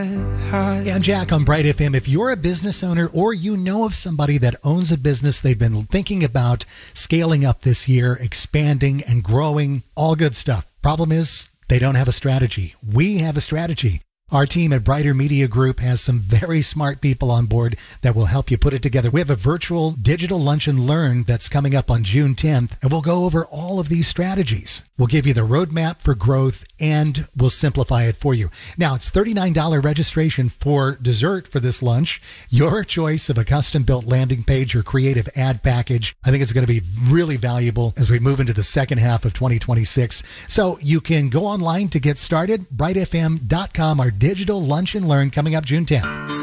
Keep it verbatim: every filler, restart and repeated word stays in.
And Jack on Bright F M. If you're a business owner or you know of somebody that owns a business they've been thinking about scaling up this year, expanding and growing, all good stuff. Problem is, they don't have a strategy. We have a strategy. Our team at Brighter Media Group has some very smart people on board that will help you put it together. We have a virtual digital lunch and learn that's coming up on June tenth, and we'll go over all of these strategies. We'll give you the roadmap for growth, and we'll simplify it for you. Now, it's thirty-nine dollars registration for dessert for this lunch. Your choice of a custom-built landing page or creative ad package. I think it's going to be really valuable as we move into the second half of twenty twenty-six. So you can go online to get started, bright f m dot com, our digital lunch and learn coming up June tenth.